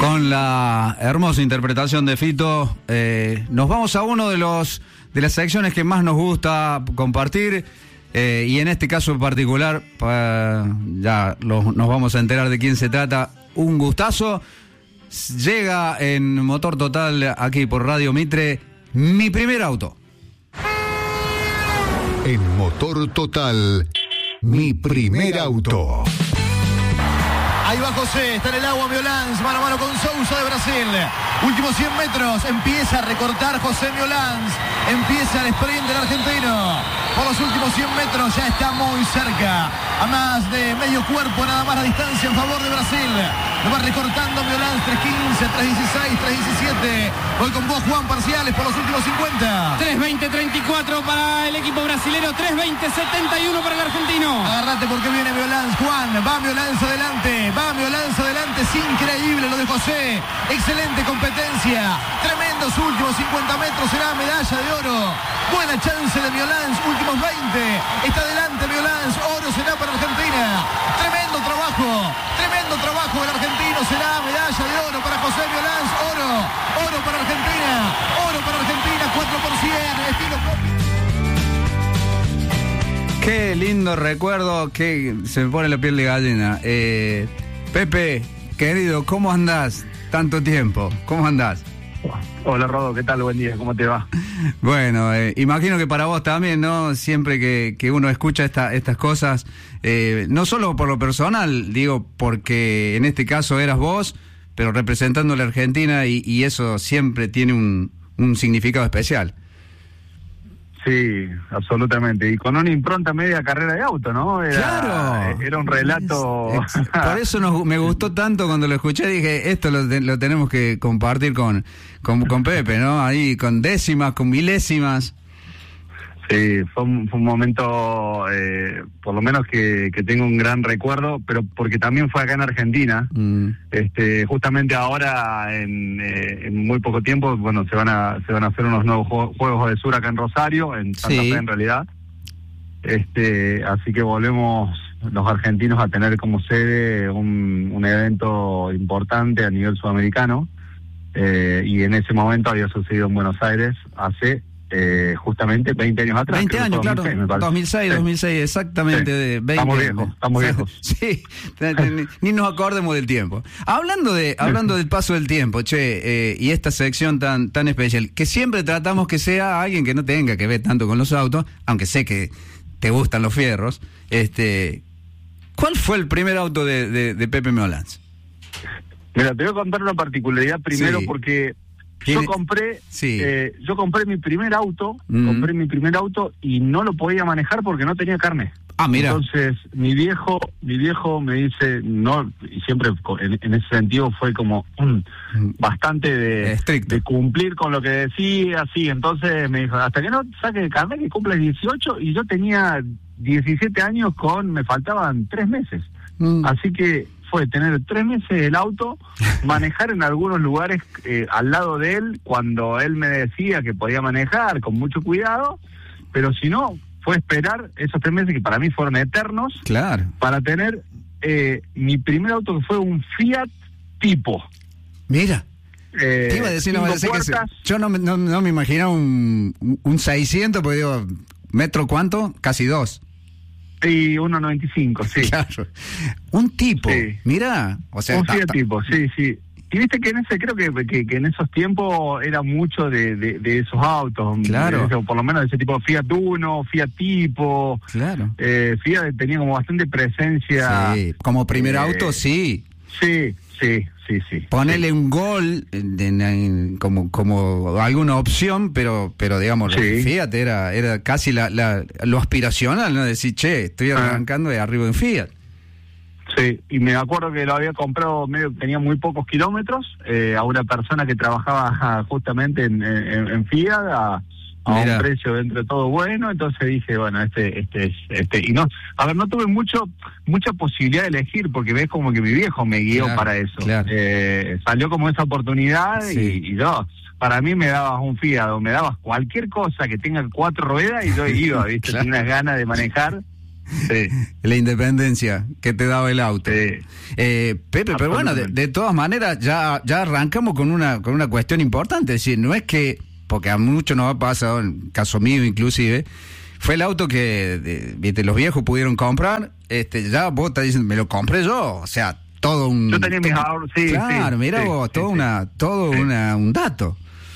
Con la hermosa interpretación de Fito, nos vamos a uno de las secciones que más nos gusta compartir, y en este caso en particular, nos vamos a enterar de quién se trata. Un gustazo. Llega en Motor Total, aquí por Radio Mitre, Mi Primer Auto. En Motor Total, Mi Primer Auto. Ahí va José, está en el agua Miolans, mano a mano con Sousa de Brasil. Últimos 100 metros, empieza a recortar José Miolans, empieza el sprint del argentino. Por los últimos 100 metros ya está muy cerca, a más de medio cuerpo nada más la distancia en favor de Brasil. Lo va recortando Miolans, 3.15, 3.16, 3.17. Voy con vos, Juan, parciales por los últimos 50. 3.20-34 para el equipo brasilero, 3.20-71 para el argentino. Agarrate porque viene Miolans, Juan, va Miolans adelante, es increíble lo de José, excelente competencia, tremendo su últimos 50 metros, será medalla de oro, buena chance de Miolans, últimos 20, está adelante Miolans, oro será para Argentina, tremendo trabajo del argentino, será medalla de oro para José Miolans, oro para Argentina, 4%, estilo propio. Qué lindo recuerdo, que se me pone la piel de gallina. Pepe, querido, ¿cómo andás? Tanto tiempo, ¿cómo andás? Hola Rodo, ¿qué tal? Buen día, ¿cómo te va? Bueno, imagino que para vos también, ¿no? Siempre que uno escucha estas cosas, no solo por lo personal, digo, porque en este caso eras vos, pero representando a la Argentina, y eso siempre tiene un significado especial. Sí, absolutamente. Y con una impronta media carrera de auto, ¿no? ¡Claro! Era un relato... Por eso me gustó tanto cuando lo escuché, dije, esto lo tenemos que compartir con Pepe, ¿no? Ahí con décimas, con milésimas. Sí, fue un momento, por lo menos que tengo un gran recuerdo, pero porque también fue acá en Argentina. Justamente ahora, en muy poco tiempo, bueno, se van a hacer unos nuevos Juegos de Sur acá en Rosario, en Santa Fe en realidad. Así que volvemos los argentinos a tener como sede un evento importante a nivel sudamericano, y en ese momento había sucedido en Buenos Aires hace... justamente 20 años atrás. 20 años, 2006, claro. 2006, exactamente. Sí. 20 estamos viejos. Sí, ni nos acordemos del tiempo. Hablando del paso del tiempo, y esta sección tan especial, que siempre tratamos que sea alguien que no tenga que ver tanto con los autos, aunque sé que te gustan los fierros. ¿Cuál fue el primer auto de Pepe Miolans? Mira, te voy a contar una particularidad primero, porque... Yo compré mi primer auto, y no lo podía manejar porque no tenía carne. Ah, mira. Entonces mi viejo me dice, no, y siempre en ese sentido fue como bastante de cumplir con lo que decía, así. Entonces me dijo, hasta que no saques carne, que cumples 18, y yo tenía 17 años me faltaban 3 meses. Así que fue tener 3 meses el auto, manejar en algunos lugares al lado de él, cuando él me decía que podía manejar con mucho cuidado, pero si no, fue esperar esos 3 meses que para mí fueron eternos, claro, para tener mi primer auto, que fue un Fiat Tipo. Mira, te iba a decir, yo no me imaginaba un 600, porque digo, ¿metro cuánto? Casi 2. Y 1.95, sí. Claro. Un Tipo, sí. Mira, o sea, un Fiat Tipo, sí. Y viste que creo que en esos tiempos era mucho de esos autos, claro, por lo menos de ese tipo, Fiat Uno, Fiat Tipo, claro. Fiat tenía como bastante presencia. Sí, como primer auto, sí. Sí. Ponerle un Gol como alguna opción, pero digamos, Fiat era casi lo aspiracional, ¿no? Decir, estoy arrancando de arriba en Fiat. Sí, y me acuerdo que lo había comprado, tenía muy pocos kilómetros, a una persona que trabajaba justamente en Fiat, a un precio dentro de todo bueno. Entonces dije, bueno, y no tuve mucha posibilidad de elegir, porque ves como que mi viejo me guió para eso. Claro. Salió como esa oportunidad, sí. y yo, para mí me dabas un Fiat o me dabas cualquier cosa que tenga 4 ruedas y yo iba, ¿viste? Claro. Tenía unas ganas de manejar. Sí. La independencia que te daba el auto. Sí. Pepe, pero bueno, de todas maneras ya arrancamos con una cuestión importante. Es decir, no es que, porque a muchos nos ha pasado, en caso mío inclusive, fue el auto que viste, los viejos pudieron comprar. Ya vos estás diciendo, me lo compré yo. O sea, todo un... Yo tenía mis ahorros, sí. Claro, sí, mira sí, vos, sí, un dato.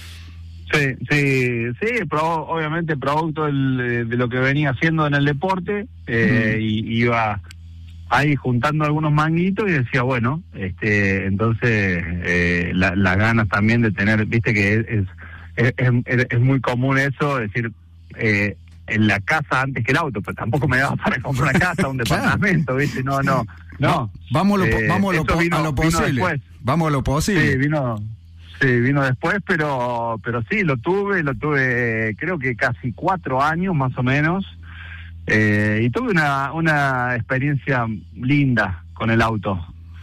Sí, obviamente producto de lo que venía haciendo en el deporte, y iba ahí juntando algunos manguitos y decía, bueno, entonces las ganas también de tener, viste que es muy común eso, decir, en la casa antes que el auto, pero tampoco me daba para comprar una casa, un departamento, viste, no. Vamos a lo posible. Vamos a lo posible. Sí, vino después, pero sí, lo tuve creo que casi 4 años más o menos, y tuve una experiencia linda con el auto.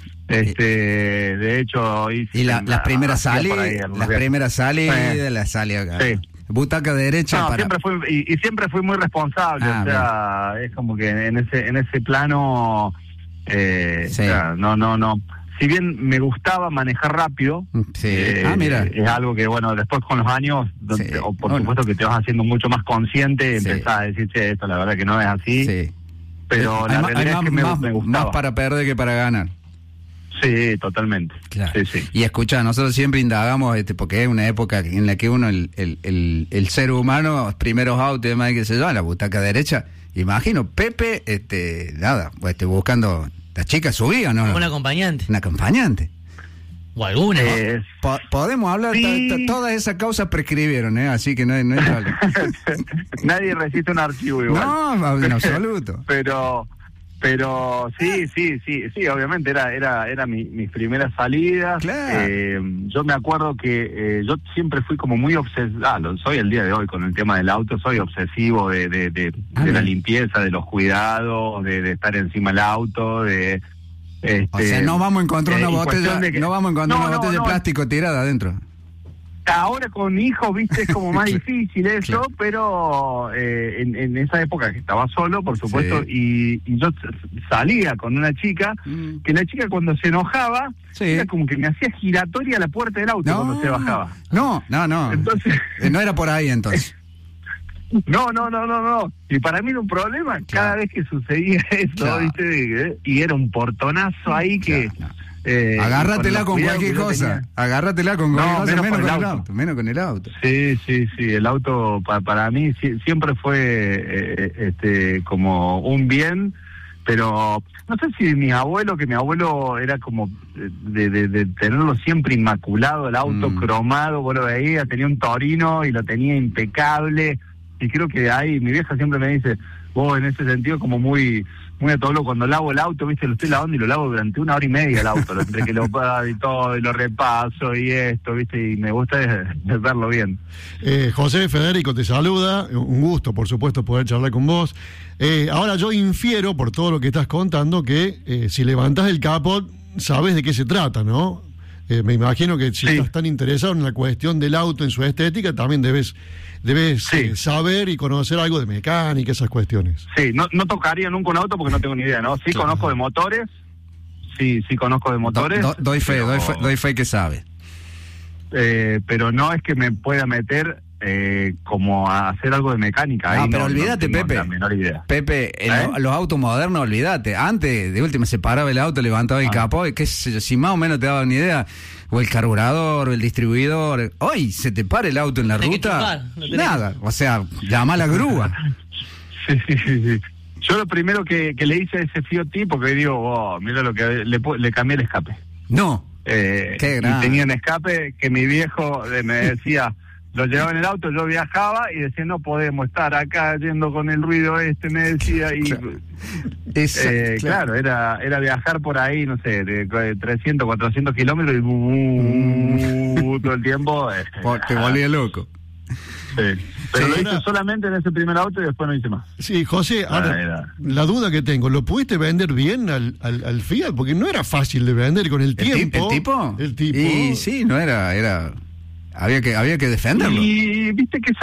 De hecho, hice... Y las primeras salidas, la salida, sí. Butaca derecha. Siempre fui muy responsable, o sea, es como que en ese plano, sí. O sea, no. Si bien me gustaba manejar rápido, sí. Mira. Es algo que, bueno, después con los años, sí. Por supuesto que te vas haciendo mucho más consciente, sí. Empezás a decir, esto la verdad que no es así, sí. Pero la realidad es que me gustaba. Más para perder que para ganar. Sí, totalmente. Claro. Sí. Y escucha, nosotros siempre indagamos, porque es una época en la que uno, el ser humano, los primeros autos y demás, qué sé yo, en la butaca derecha, imagino, Pepe, buscando... Las chicas subían, ¿no? Un acompañante. Un acompañante. O alguna. Podemos hablar, sí. Todas esas causas prescribieron, así que no hay problema. Nadie resiste un archivo igual. No, en absoluto. Pero sí, obviamente era mis primeras salidas. Claro. Yo me acuerdo que yo siempre fui como muy obsesivo, soy el día de hoy con el tema del auto, soy obsesivo de la limpieza, de los cuidados, de estar encima del auto, o sea, no vamos a encontrar una botella, de plástico tirada adentro. Ahora con hijos, viste, es como más difícil eso, claro. Pero en esa época que estaba solo, por supuesto, sí. y yo salía con una chica, que la chica cuando se enojaba, sí. Era como que me hacía giratoria a la puerta del auto cuando se bajaba. No. Entonces, no era por ahí entonces. No. Y para mí era un problema cada vez que sucedía eso, claro. ¿Viste? Y era un portonazo ahí que... Claro. Agárratela con cualquier cosa. Agárratela con cualquier cosa, menos con el auto. Sí. El auto para mí siempre fue como un bien, pero no sé si mi abuelo era como de tenerlo siempre inmaculado, el auto cromado, vos lo veías, tenía un Torino y lo tenía impecable. Y creo que ahí mi vieja siempre me dice, vos en ese sentido como muy a todo cuando lavo el auto, viste, lo estoy lavando y lo lavo durante 1 hora y media el auto, entre que lo pago y todo, y lo repaso y esto, viste, y me gusta verlo bien. José Federico te saluda, un gusto, por supuesto, poder charlar con vos. Ahora yo infiero, por todo lo que estás contando, que si levantás el capot, sabes de qué se trata, ¿no? Me imagino que si estás tan interesado en la cuestión del auto, en su estética, también debes saber y conocer algo de mecánica, esas cuestiones. Sí, no tocaría nunca un auto porque no tengo ni idea, ¿no? Sí, claro. Conozco de motores, sí conozco de motores. Doy fe que sabe. Pero no es que me pueda meter como a hacer algo de mecánica. Ahí pero olvídate, no Pepe. La menor idea. Pepe, los autos modernos, olvídate. Antes, de última, se paraba el auto, levantaba el capó, qué sé yo, si más o menos te daba una idea, o el carburador, o el distribuidor. Hoy se te para el auto en la ruta, nada. O sea, llama a la grúa. Sí. Yo lo primero que le hice a ese Fiat Tipo, que digo, mira lo que le cambié el escape. No. Qué grande. Y tenía un escape que mi viejo me decía, lo llevaba en el auto, yo viajaba y decía, no podemos estar acá yendo con el ruido me decía, y claro, era viajar por ahí, no sé, de 300, 400 kilómetros y todo el tiempo. Te volvía loco. Sí. Pero lo hice solamente en ese primer auto y después no hice más. Sí, José, ahora, la duda que tengo, ¿lo pudiste vender bien al Fiat? Porque no era fácil de vender con el tiempo. ¿El tipo? El tipo. Y sí, no era... Había que defenderlo. Y viste que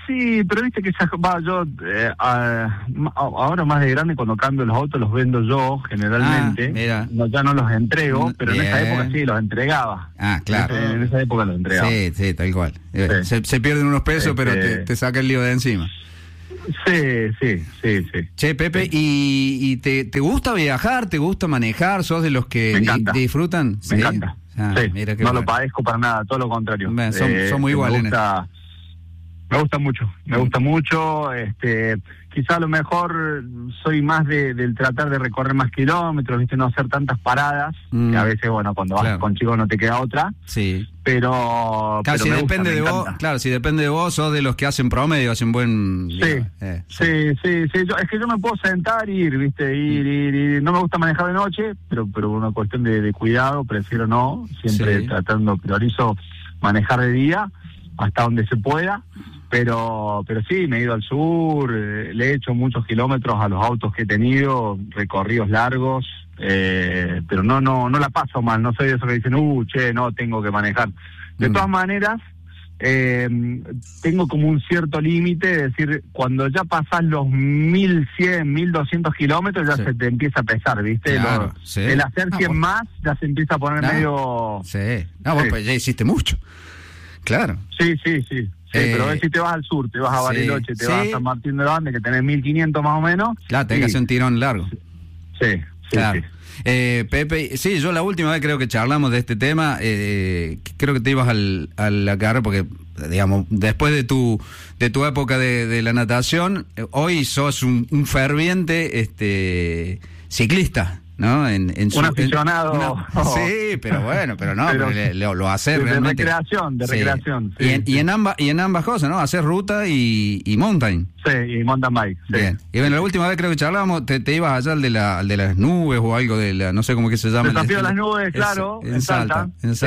yo ahora más de grande, cuando cambio los autos los vendo yo generalmente. Ya no los entrego, pero en esa época sí los entregaba. Claro. En esa época los entregaba. Sí, tal cual. Sí. Se pierden unos pesos, pero te saca el lío de encima. Sí. Che, Pepe, ¿y te gusta viajar? ¿Te gusta manejar? ¿Sos de los que disfrutan? Me encanta. Sí. Mira no lo padezco para nada, todo lo contrario. Somos iguales. Me gusta mucho. Quizá a lo mejor soy más del tratar de recorrer más kilómetros, ¿viste? No hacer tantas paradas, que a veces, bueno, cuando vas con chicos no te queda otra. Sí. Pero si depende de vos, si depende de vos, sos de los que hacen promedio, hacen buen... Sí. Es que yo me puedo sentar y ir, ¿viste? Ir. No me gusta manejar de noche, pero una cuestión de cuidado, prefiero no. Siempre priorizo manejar de día, hasta donde se pueda. Pero sí, me he ido al sur, le he hecho muchos kilómetros a los autos que he tenido, recorridos largos, pero no la paso mal, no soy de esos que dicen, no, tengo que manejar. De todas maneras, tengo como un cierto límite, es decir, cuando ya pasás los 1100, 1200 kilómetros ya se te empieza a pesar, ¿viste? Claro, el hacer 100 más ya se empieza a poner medio... Sí, pues ya hiciste mucho, claro. Sí, pero si te vas al sur, te vas a Bariloche, te vas a San Martín de los Andes, que tenés 1500 más o menos. Claro, tenés que hacer un tirón largo. Sí. Pepe, yo la última vez creo que charlamos de este tema, creo que te ibas a la carrera porque, digamos, después de tu época de la natación, hoy sos un ferviente ciclista, ¿no? Un aficionado. Sí, pero bueno, lo hace realmente. De recreación. Y en ambas cosas, ¿no? Hacer ruta y mountain. Sí, y mountain bike. Sí. Bien. Y bueno, la última vez creo que charlábamos, te ibas allá al de las nubes o algo no sé cómo que se llama. Desafío de las nubes, claro. En Salta.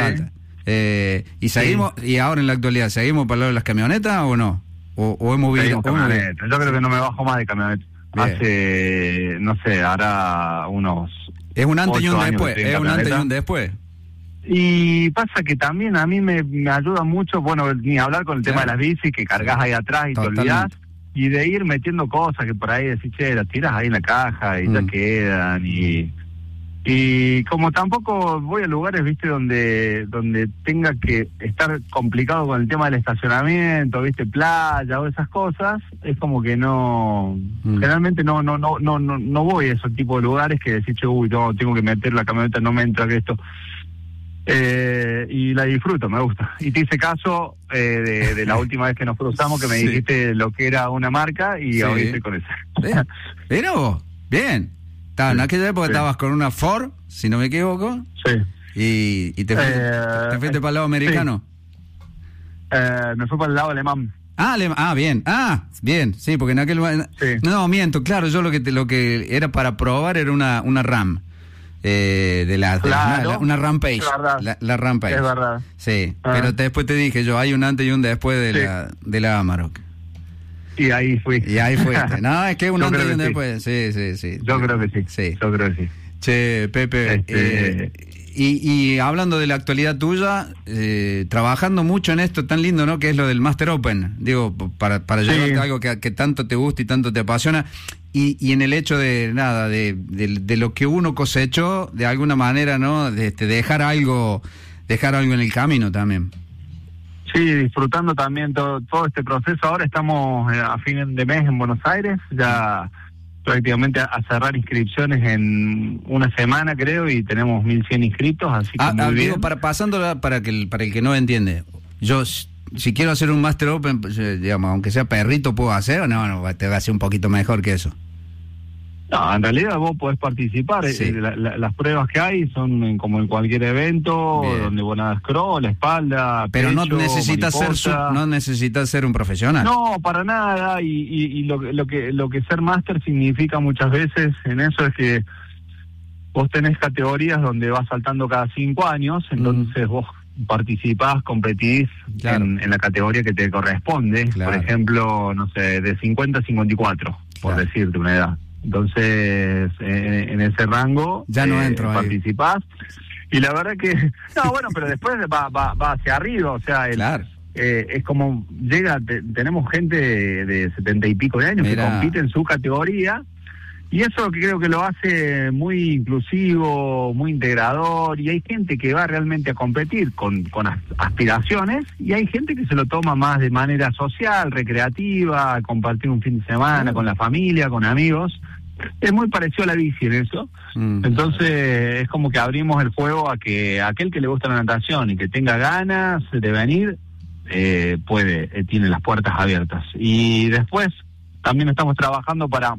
Sí. Y seguimos, y ahora en la actualidad, ¿seguimos para lo de las camionetas o no? ¿O hemos visto? Yo creo que no me bajo más de camioneta. Hace, no sé, hará unos... Es un antes y un después, después. Y pasa que también a mí me ayuda mucho, bueno, ni hablar con el tema de las bicis, que cargas ahí atrás y te olvidás, y de ir metiendo cosas que por ahí decís, las tiras ahí en la caja y ya quedan, y como tampoco voy a lugares, viste, donde tenga que estar complicado con el tema del estacionamiento, viste, playa o esas cosas, es como que no, generalmente no voy a esos tipos de lugares que decís, no, tengo que meter la camioneta, no me entra que esto, y la disfruto, me gusta. Y te hice caso de la última vez que nos cruzamos, que me dijiste lo que era una marca, y ahora estoy con esa. Pero, bien. En aquella época estabas con una Ford, si no me equivoco. Sí. ¿Y te fuiste para el lado americano? Sí. Me fui para el lado alemán. Bien. Bien, sí, porque en aquel momento... Sí. No, miento, claro, yo lo que era para probar era una RAM. Una Rampage. La Rampage. Es verdad. Sí, pero después te dije yo, hay un antes y un después de la Amarok. Y ahí fuiste. No, es que un antes y un después. Sí. Yo creo que sí. Che, Pepe, y hablando de la actualidad tuya, trabajando mucho en esto tan lindo, ¿no? Que es lo del Master Open. Digo, para llevarte algo que tanto te gusta y tanto te apasiona. Y en el hecho de lo que uno cosechó, de alguna manera, ¿no? Dejar algo en el camino también. Sí, disfrutando también todo este proceso. Ahora estamos a fin de mes en Buenos Aires, ya prácticamente a cerrar inscripciones en una semana, creo, y tenemos 1100 inscritos, así que muy bien. Digo, pasándola para el que no entiende, yo si quiero hacer un Master Open, digamos, aunque sea perrito, ¿puedo hacer o no? Te va a hacer un poquito mejor que eso. No, en realidad vos podés participar. Las pruebas que hay son como en cualquier evento, donde vos nadas crawl, la espalda, pero pecho, no necesitas ser un profesional. No, para nada. Y lo que ser máster significa muchas veces en eso es que vos tenés categorías donde vas saltando cada 5 años, entonces vos participás, competís en la categoría que te corresponde. Por ejemplo, no sé, de 50 a 54, por decirte una edad. Entonces, en ese rango ya no entro participás. Y la verdad que... No, bueno, pero después va hacia arriba, o sea, es como tenemos gente de 70 y pico de años que compite en su categoría, y eso creo que lo hace muy inclusivo, muy integrador, y hay gente que va realmente a competir con aspiraciones, y hay gente que se lo toma más de manera social, recreativa, a compartir un fin de semana con la familia, con amigos. Es muy parecido a la bici en eso. Entonces es como que abrimos el juego a que aquel que le gusta la natación y que tenga ganas de venir, tiene las puertas abiertas. Y después también estamos trabajando para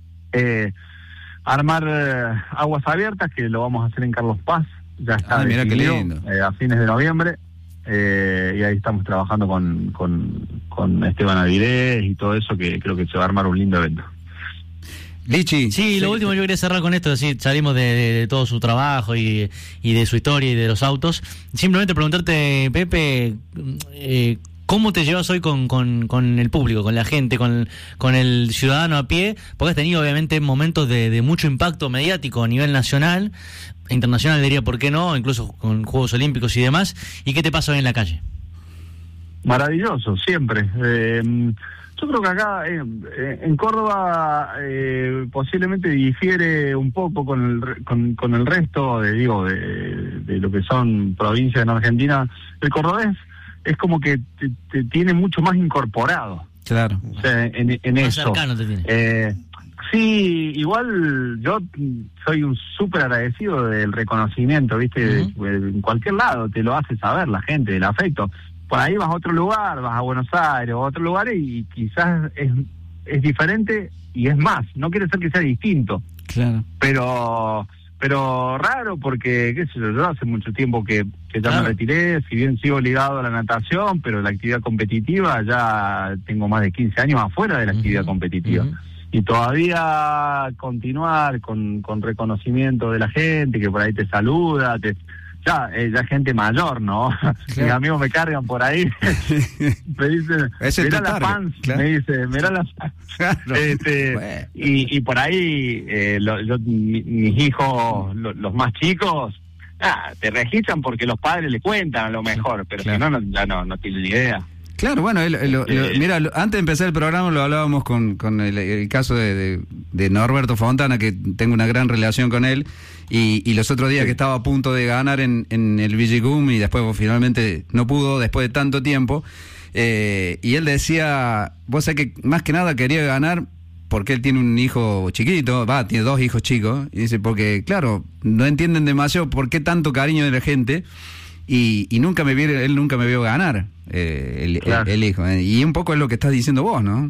armar aguas abiertas, que lo vamos a hacer en Carlos Paz. Ya está mira qué lindo. A fines de noviembre, y ahí estamos trabajando con Esteban Avilés y todo eso, que creo que se va a armar un lindo evento. Lichi. Sí, lo último yo quería cerrar con esto, decir, salimos de todo su trabajo y de su historia y de los autos. Simplemente preguntarte, Pepe, ¿cómo te llevas hoy con el público, con la gente, con el ciudadano a pie? Porque has tenido obviamente momentos de mucho impacto mediático a nivel nacional, internacional diría, ¿por qué no? Incluso con Juegos Olímpicos y demás. ¿Y qué te pasa hoy en la calle? Maravilloso, siempre. Yo creo que acá en Córdoba posiblemente difiere un poco con el resto de lo que son provincias en Argentina. El cordobés es como que te tiene mucho más incorporado. Claro. O sea, en más eso. cercano te tiene. Sí, igual yo soy un súper agradecido del reconocimiento, ¿viste? En cualquier lado te lo hace saber la gente, del afecto. Por ahí vas a otro lugar, vas a Buenos Aires o a otro lugar y quizás es diferente y es más. No quiere decir que sea distinto. Claro. Pero raro porque, qué sé yo hace mucho tiempo que ya me retiré, si bien sigo ligado a la natación, pero la actividad competitiva ya tengo más de 15 años afuera de la actividad competitiva. Y todavía continuar con reconocimiento de la gente que por ahí te saluda, ya gente mayor, ¿no? Claro. Mis amigos me cargan por ahí, me dicen, mirá las fans, claro. Me dice, mirá las fans. Claro. Bueno. Y por ahí mis hijos, los más chicos, te registran porque los padres le cuentan a lo mejor, pero claro. Si no, ya no tienen ni idea. Claro, bueno, mira, antes de empezar el programa lo hablábamos con el caso de Norberto Fontana, que tengo una gran relación con él, y los otros días que estaba a punto de ganar en el Vigicum y después finalmente no pudo después de tanto tiempo, y él decía, vos sabés que más que nada quería ganar porque él tiene un hijo chiquito, tiene 2 hijos chicos, y dice, porque claro, no entienden demasiado por qué tanto cariño de la gente, y él nunca me vio ganar. Claro. El hijo, y un poco es lo que estás diciendo vos, ¿no?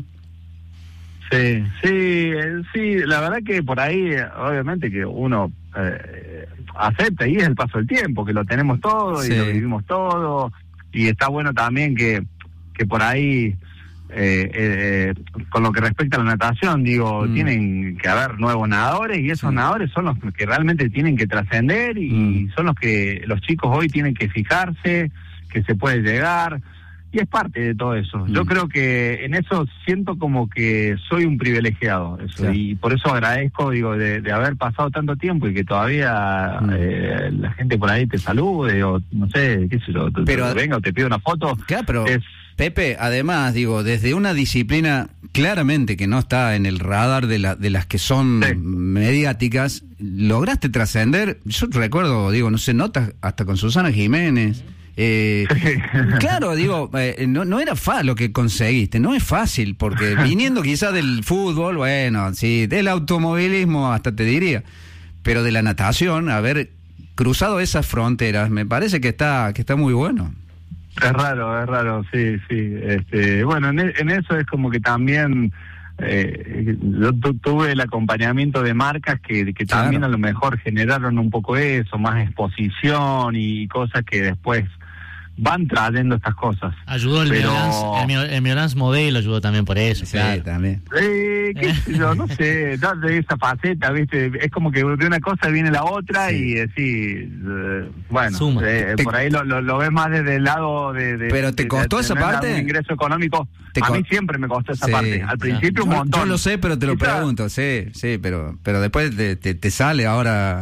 Sí, la verdad que por ahí obviamente que uno acepta, y es el paso del tiempo, que lo tenemos todo y lo vivimos todo, y está bueno también que por ahí con lo que respecta a la natación, tienen que haber nuevos nadadores, y esos nadadores son los que realmente tienen que trascender, y son los que los chicos hoy tienen que fijarse que se puede llegar, y es parte de todo eso. Yo creo que en eso siento como que soy un privilegiado, eso, y por eso agradezco, de haber pasado tanto tiempo y que todavía la gente por ahí te salude, o no sé, qué sé yo, pero venga o te pide una foto. Claro, pero Pepe, además, desde una disciplina claramente que no está en el radar de las que son mediáticas, lograste trascender. Yo recuerdo, no sé, notas hasta con Susana Jiménez. Claro, no era fácil lo que conseguiste, no es fácil, porque viniendo quizás del fútbol, bueno, sí, del automovilismo hasta te diría, pero de la natación, haber cruzado esas fronteras, me parece que está muy bueno. Es raro, sí. Bueno, en eso es como que también yo tuve el acompañamiento de marcas que también a lo mejor generaron un poco eso, más exposición y cosas que después van trayendo estas cosas. Ayudó el Miolans Modelo, ayudó también por eso. Sí, claro. También. Qué sé yo, no sé, de esa faceta, ¿viste? Es como que de una cosa viene la otra, y decir, bueno, por ahí lo ves más desde el lado de ¿Pero te costó esa parte? Un ingreso económico. A mí siempre me costó esa parte. Al principio un montón. Yo lo sé, pero te lo pregunto, sí, pero después te sale ahora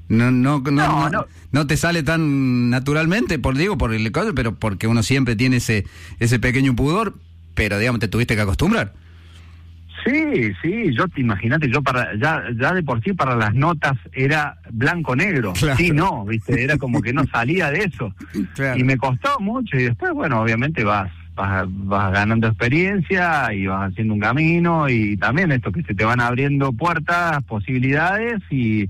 No te sale tan naturalmente, por el caso, pero porque uno siempre tiene ese pequeño pudor, pero digamos te tuviste que acostumbrar. Sí, imagínate, yo ya de por sí para las notas era blanco-negro, claro. Sí, no, viste, era como que no salía de eso, claro. Y me costó mucho, y después, bueno, obviamente vas ganando experiencia y vas haciendo un camino, y también esto que se te van abriendo puertas, posibilidades, y